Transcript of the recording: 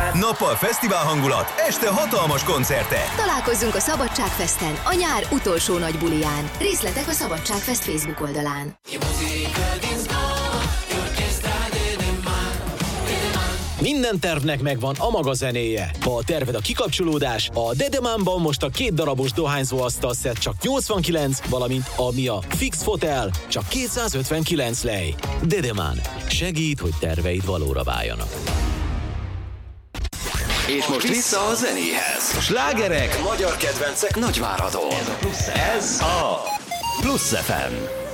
Nappal fesztivál hangulat, este hatalmas koncertek. Találkozzunk a Szabadságfesten, a nyár utolsó nagy buliján. Részletek a Szabadságfest Facebook oldalán. Minden tervnek megvan a maga zenéje. Ha a terved a kikapcsolódás, a Dedemánban most a 2 darabos dohányzó asztalszett csak 89, valamint a Mia Fix Fotel csak 259 lej. Dedemán. Segít, hogy terveid valóra váljanak. És most vissza a zenéhez. Slágerek, magyar kedvencek Nagyváradon. Ez a Plusz FM.